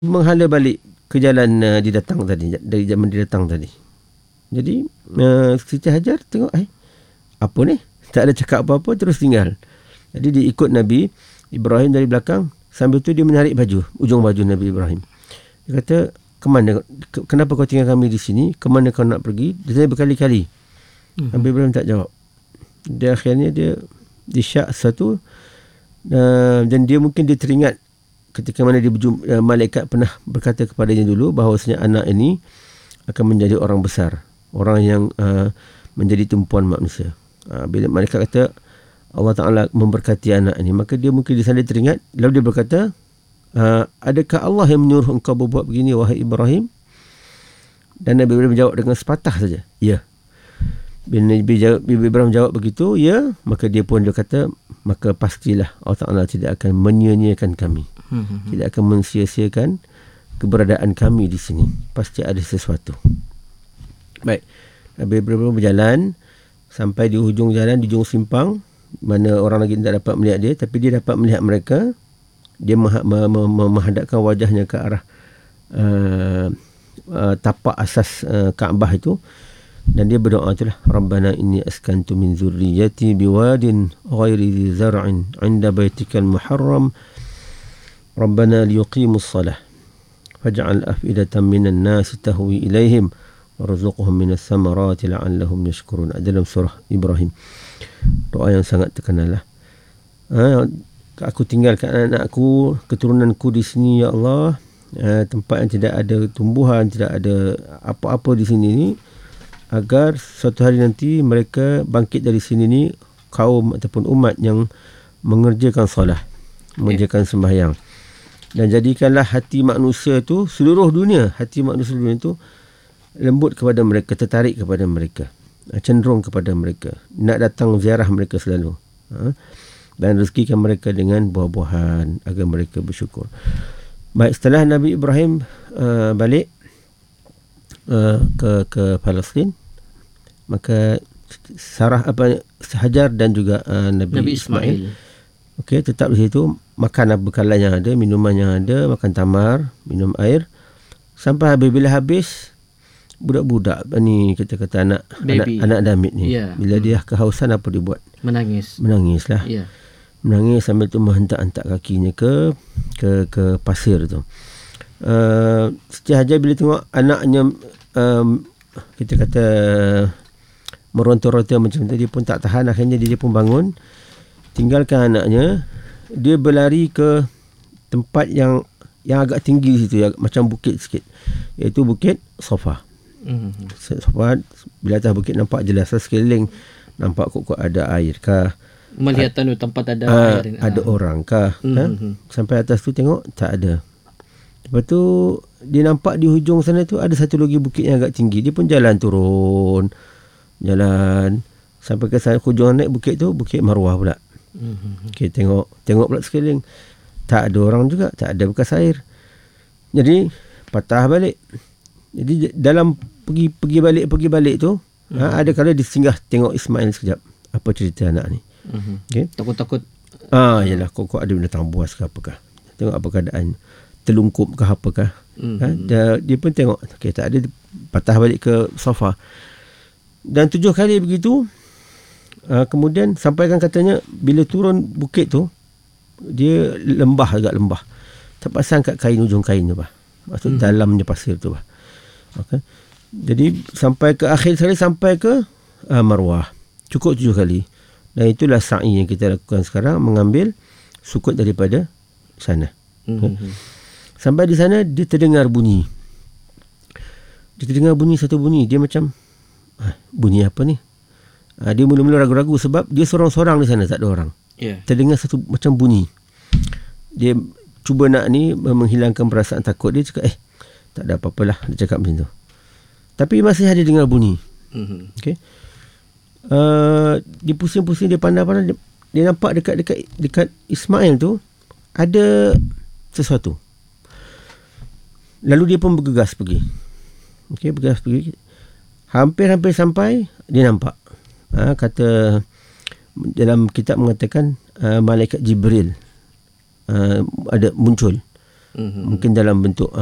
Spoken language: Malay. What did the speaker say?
menghala balik ke jalan dia datang tadi, dari zaman dia datang tadi. Jadi Siti Hajar tengok apa ni, tak ada cakap apa-apa, terus tinggal. Jadi dia ikut Nabi Ibrahim dari belakang. Sambil tu dia menarik baju, ujung baju Nabi Ibrahim. Dia kata, kemana, kenapa kau tinggal kami di sini, kemana kau nak pergi? Dia tanya berkali-kali. Nabi Ibrahim tak jawab. Dia akhirnya dia syak sesuatu, dan dia mungkin dia teringat ketika mana dia malaikat pernah berkata kepadanya dulu bahawasanya anak ini akan menjadi orang besar, orang yang menjadi tumpuan manusia. Bila malaikat kata Allah Ta'ala memberkati anak ini, maka dia mungkin di sana teringat. Lalu dia berkata, adakah Allah yang menyuruh engkau berbuat begini, wahai Ibrahim? Dan Nabi Ibrahim menjawab dengan sepatah saja, ya. Bila Nabi Ibrahim jawab begitu, ya, maka dia pun dia kata, maka pastilah Allah Ta'ala tidak akan menyia-nyiakan kami, tidak akan mensia-siakan keberadaan kami di sini. Pasti ada sesuatu. Baik, Nabi Ibrahim berjalan sampai di hujung jalan, di hujung simpang, mana orang lagi tidak dapat melihat dia, tapi dia dapat melihat mereka. Dia menghadapkan wajahnya ke arah tapak asas Kaabah itu, dan dia berdoa itulah, Rabbana inni askantu min zurriyyati biwadin ghairi dhi zar'in 'inda baitikal muharram Rabbana liyuqimus salah faj'al af'idatan minan nasi tahwi ilaihim warzuqhum minas samarati la'allahum yashkurun. Dalam surah Ibrahim, doa yang sangat terkenal lah. Aku tinggalkan anak-anakku, keturunanku di sini, ya Allah, tempat yang tidak ada tumbuhan, tidak ada apa-apa di sini ni, agar suatu hari nanti mereka bangkit dari sini ni kaum ataupun umat yang mengerjakan solat, mengerjakan sembahyang. Dan jadikanlah hati manusia tu, seluruh dunia, hati manusia dunia tu lembut kepada mereka, tertarik kepada mereka, cenderung kepada mereka, nak datang ziarah mereka selalu, dan rezekikan mereka dengan buah-buahan agar mereka bersyukur. Baik, setelah Nabi Ibrahim balik ke Palestin, maka Hajar dan juga Nabi Ismail tetap di situ, makan bekalan yang ada, minuman yang ada, makan tamar, minum air, sampai bila habis. Budak-budak ni, kita kata anak Damit ni, bila dia kehausan, apa dia buat? Menangislah. Menangis sambil tu menghentak-hentak kakinya ke pasir tu. Siti Hajar bila tengok anaknya kita kata meronta-ronta macam tu, dia pun tak tahan. Akhirnya dia pun bangun, tinggalkan anaknya, dia berlari ke tempat yang agak tinggi situ, macam bukit sikit, iaitu Bukit Safa. Safa, bila atas bukit nampak jelas sekeliling, nampak kok ada air kah, melihat tempat ada air, ada orang kah, sampai atas tu tengok tak ada. Lepas tu dia nampak di hujung sana tu ada satu lagi bukit yang agak tinggi. Dia pun jalan turun, jalan sampai ke sana, hujung naik bukit tu, Bukit Marwah pula. Tengok pula sekeliling, tak ada orang juga, tak ada bekas air. Jadi patah balik. Jadi dalam pergi balik tu, ada kala dia singgah tengok Ismail sekejap, apa cerita anak ni. Takut-takut. Yalah, kok ada binatang buas ke apakah, tengok apa keadaan, terlungkup ke apakah. Dia pun tengok, tak ada, patah balik ke Safa. Dan 7 kali begitu. Kemudian sampaikan katanya, bila turun bukit tu, dia agak lembah, terpasang kat ujung kain tu, maksud dalamnya pasir tu. Jadi sampai ke akhir sekali, sampai ke Marwah, cukup 7 kali. Dan itulah sa'i yang kita lakukan sekarang, mengambil sukut daripada sana. Sampai di sana, dia terdengar bunyi. Satu bunyi. Dia macam, bunyi apa ni? Dia mula-mula ragu-ragu sebab dia seorang-seorang di sana, tak ada orang. Terdengar satu macam bunyi. Dia cuba nak menghilangkan perasaan takut. Dia cakap, tak ada apa-apalah, dia cakap macam tu. Tapi masih ada dengar bunyi. Dia pusing-pusing, dia pandang-pandang, dia nampak dekat Ismail tu ada sesuatu. Lalu dia pun bergegas pergi. Hampir-hampir sampai, dia nampak. Kata dalam kitab mengatakan malaikat Jibril ada muncul Mungkin dalam bentuk